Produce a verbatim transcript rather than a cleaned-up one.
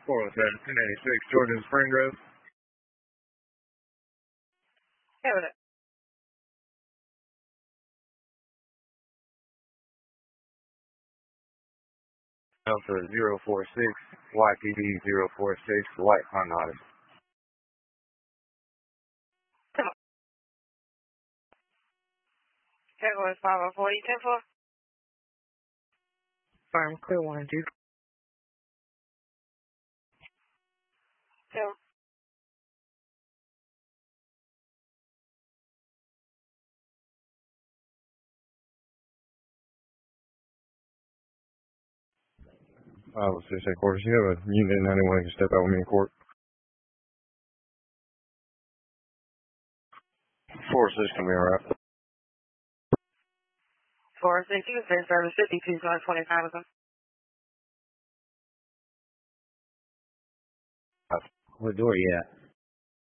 four oh seven, two ninety-six, Georgia Spring Grove. Yeah, with it. Alpha zero four six, Y P D zero four six, White Honda Odyssey. Come on. That was five oh four, ten four. Firm clear one, two. Two. I was just saying, quarters, you have a unit ninety-one, you can step out with me in court. four six can be alright. Four six, you can send service fifty-two, twenty-five or something. What door you at?